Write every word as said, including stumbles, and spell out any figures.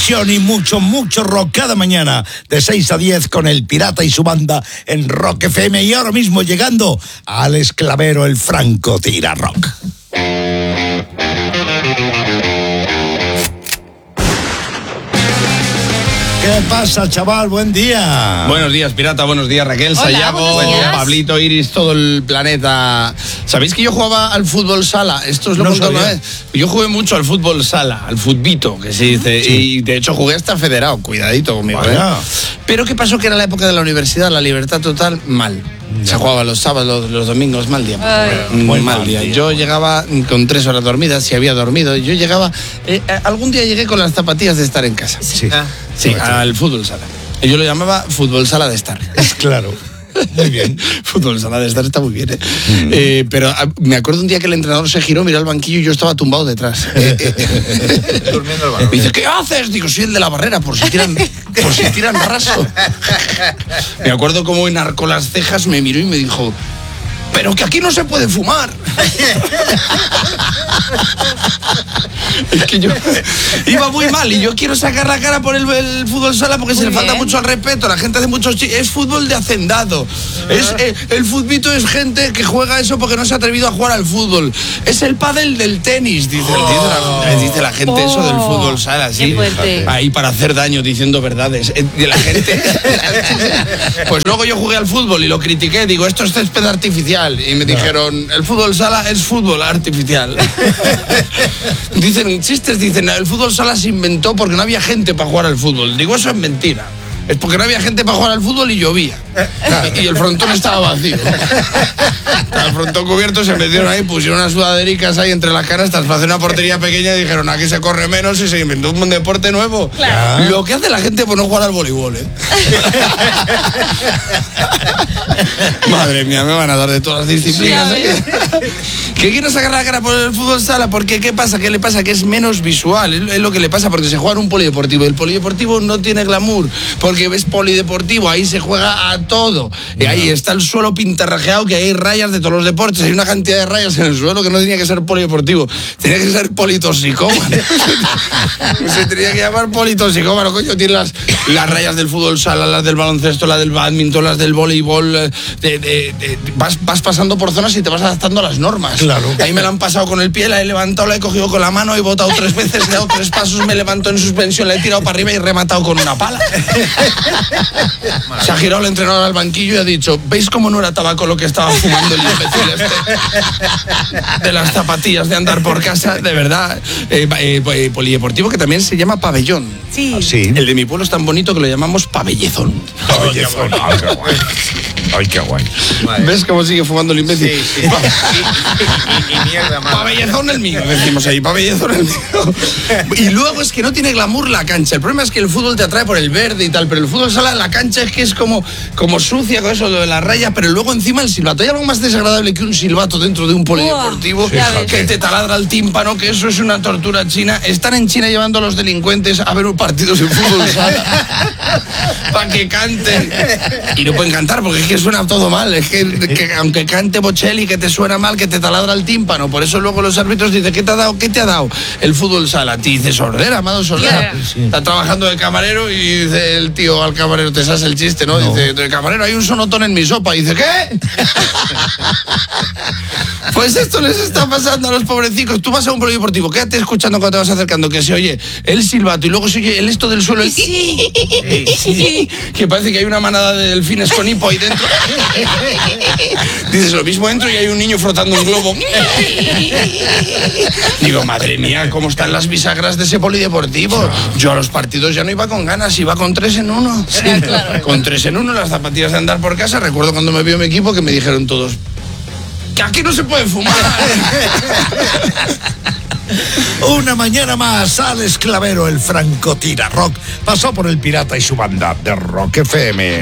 Y mucho, mucho rock cada mañana de seis a diez con el Pirata y su banda en Rock F M. Y ahora mismo llegando al Esclavero, el Franco Tira Rock. ¿Qué pasa, chaval? Buen día. Buenos días, Pirata. Buenos días, Raquel. Hola, Sayago, Pablito, Iris, todo el planeta. ¿Sabéis que yo jugaba al fútbol sala? Esto os lo No conté una sabía. vez. Yo jugué mucho al fútbol sala, al futbito, que se dice. Sí. Y de hecho jugué hasta federado. Cuidadito conmigo, Vaya. ¿eh? Pero ¿qué pasó? Que era la época de la universidad, la libertad total, mal. Se jugaba los sábados, los, los domingos, mal día. Ay. Muy Muy mal mal día. día. Yo llegaba con tres horas dormidas, si había dormido. Yo llegaba. Eh, algún día llegué con las zapatillas de estar en casa. Sí, Sí, al fútbol sala. Yo lo llamaba fútbol sala de estar. claro. Muy bien. Fútbol sala de estar está muy bien, ¿eh? Mm. Eh, pero a, me acuerdo un día que el entrenador se giró, miró al banquillo y yo estaba tumbado detrás. Eh, eh, Durmiendo el balón. me dice, ¿qué haces? Digo, soy el de la barrera, por si tiran, por si tiran raso. Me acuerdo cómo enarcó las cejas, me miró y me dijo, pero que aquí no se puede fumar. Es que yo iba muy mal y yo quiero sacar la cara por el, el fútbol sala porque Muy se le falta bien. mucho al respeto. La gente hace muchos chistes. Es fútbol de hacendado. Es, eh, el futbito es gente que juega eso porque no se ha atrevido a jugar al fútbol. Es el pádel del tenis, dice, dice, la, dice la gente eso del fútbol sala. Qué ¿Sí? fuerte. Ahí para hacer daño diciendo verdades. Eh, de la gente. Pues luego yo jugué al fútbol y lo critiqué. Digo, esto es césped artificial. Y me dijeron, el fútbol sala es fútbol artificial. Dicen chistes, dicen, el fútbol sala se inventó porque no había gente para jugar al fútbol. Digo, eso es mentira. Es porque no había gente para jugar al fútbol y llovía. Y el frontón estaba vacío. Estaba el frontón cubierto, se metieron ahí, pusieron unas sudadericas ahí entre las canastas para hacer una portería pequeña y dijeron, aquí se corre menos y se inventó un deporte nuevo. Claro. Lo que hace la gente por no jugar al voleibol, ¿eh? Madre mía, me van a dar de todas las disciplinas. Sí, ¿eh? ¿Qué quiero sacar la cara por el fútbol sala? Porque ¿qué pasa? ¿Qué le pasa? Que es menos visual. Es, es lo que le pasa porque se juega en un polideportivo. El polideportivo no tiene glamour porque es polideportivo. Ahí se juega a todo. Y ahí está el suelo pintarrajeado, que hay rayas de todos los deportes. Hay una cantidad de rayas en el suelo que no tenía que ser polideportivo. Tenía que ser politoxicómano. Se tenía que llamar politoxicómano. Coño, tiene las, las rayas del fútbol sala, las del baloncesto, las del badminton, las del voleibol. eh, De, de, de, vas, vas pasando por zonas y te vas adaptando a las normas. Claro. Ahí me la han pasado con el pie, la he levantado, la he cogido con la mano, he botado tres veces, he dado tres pasos, me levanto en suspensión, la he tirado para arriba y he rematado con una pala. Se ha girado el entrenador al banquillo y ha dicho, ¿veis cómo no era tabaco lo que estaba fumando el imbécil este? De las zapatillas de andar por casa, de verdad. Eh, eh, eh, polideportivo que también se llama pabellón. Sí. Sí. El de mi pueblo es tan bonito que lo llamamos pabellezón. Pabellezón. Ay, qué guay. Ay, qué guay. Madre. ¿Ves cómo sigue fumando el imbécil? Sí, sí. Y, y- y mierda más. Pabellezón el mío, decimos ahí, pabellezón el mío. Y luego es que no tiene glamour la cancha. El problema es que el fútbol te atrae por el verde y tal, pero el fútbol sala, la cancha es que es como, como sucia con eso de la raya, pero luego encima el silbato. Hay algo más desagradable que un silbato dentro de un polideportivo, Sí, ya ves. que te taladra el tímpano, que eso es una tortura china. Están en China llevando a los delincuentes a ver un partido de fútbol sala para que canten. Y no pueden cantar porque es que suena todo mal. Es que, que aunque cante Bocelli, que te suena mal, que te taladra el tímpano. Por eso luego los árbitros dicen, ¿qué te ha dado? ¿Qué te ha dado? El fútbol sala. Te dice, Sordera, Amado Sordera. Yeah. Está trabajando de camarero y dice el tío al camarero, te sabes el chiste, ¿no? No. Dice, de camarero, hay un sonotón en mi sopa. Y dice, ¿qué? Pues esto les está pasando a los pobrecicos. Tú vas a un polideportivo, quédate escuchando cuando te vas acercando, que se oye el silbato y luego se oye el esto del suelo, el Sí. que parece que hay una manada de delfines con hipo ahí dentro. Dices lo mismo dentro y hay un niño frotando un globo. Digo, madre mía, ¿cómo están las bisagras de ese polideportivo? Yo a los partidos ya no iba con ganas, iba con tres en uno. Claro. Con tres en uno, las zapatillas de andar por casa. Recuerdo cuando me vio mi equipo que me dijeron todos, que aquí no se puede fumar. Una mañana más al Esclavero, el Franco Tira Rock. Pasó por el Pirata y su banda de Rock F M.